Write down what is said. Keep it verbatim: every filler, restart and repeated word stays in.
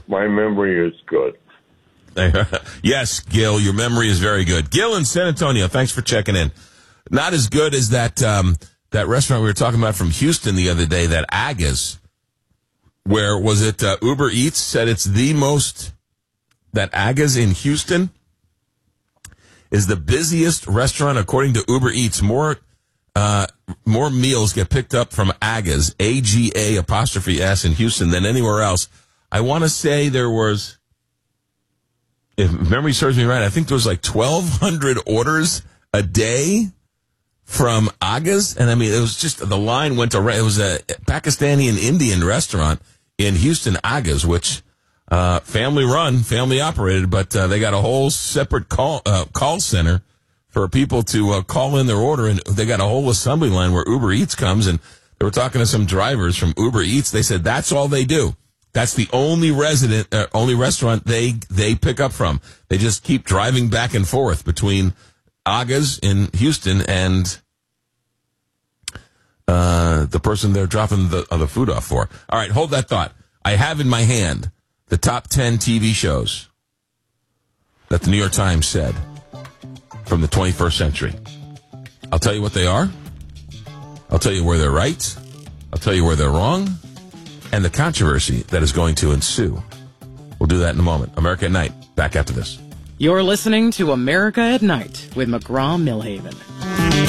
My memory is good. Yes, Gil, your memory is very good. Gil in San Antonio, thanks for checking in. Not as good as that um, that restaurant we were talking about from Houston the other day, that Aga's, where was it uh, Uber Eats said it's the most, that Aga's in Houston is the busiest restaurant according to Uber Eats. More uh, more meals get picked up from Aga's, A G A apostrophe S in Houston than anywhere else. I want to say there was, if memory serves me right, I think there was like twelve hundred orders a day from Aga's. And I mean, it was just, the line went around. It was a Pakistani and Indian restaurant in Houston, Aga's, which uh, family run, family operated, but uh, they got a whole separate call uh, call center for people to uh, call in their order. And they got a whole assembly line where Uber Eats comes. And they were talking to some drivers from Uber Eats. They said that's all they do. That's the only resident, uh, only restaurant they they pick up from. They just keep driving back and forth between Aga's in Houston and uh, the person they're dropping the, uh, the food off for. All right, hold that thought. I have in my hand the top ten T V shows that the New York Times said from the twenty-first century. I'll tell you what they are. I'll tell you where they're right. I'll tell you where they're wrong. And the controversy that is going to ensue. We'll do that in a moment. America at Night. Back after this. You're listening to America at Night with McGraw-Milhaven.